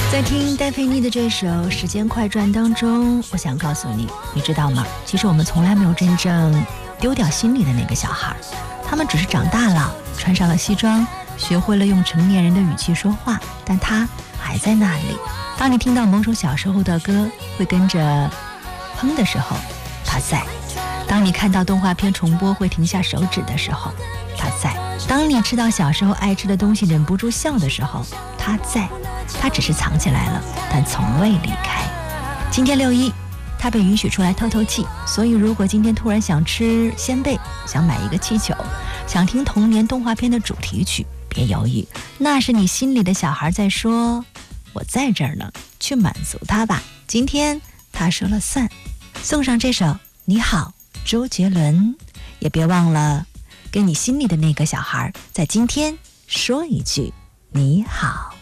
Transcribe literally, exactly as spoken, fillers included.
在听戴佩妮的这首《时间快转》当中，我想告诉你，你知道吗？其实我们从来没有真正丢掉心里的那个小孩，他们只是长大了，穿上了西装，学会了用成年人的语气说话，但他还在那里。当你听到某首小时候的歌会跟着哼的时候，他在；当你看到动画片重播会停下手指的时候，他在；当你吃到小时候爱吃的东西忍不住笑的时候，他在。他只是藏起来了，但从未离开。今天六一，他被允许出来透透气，所以如果今天突然想吃鲜贝，想买一个气球，想听童年动画片的主题曲，别犹豫，那是你心里的小孩在说，我在这儿呢，去满足他吧。今天他说了算。送上这首《你好》，周杰伦，也别忘了跟你心里的那个小孩在今天说一句你好。